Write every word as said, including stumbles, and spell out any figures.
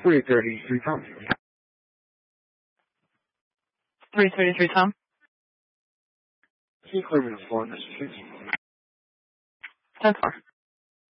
three thirty-three Tom. three thirty-three Tom. Can you clear me the floor, Mister Six? ten four.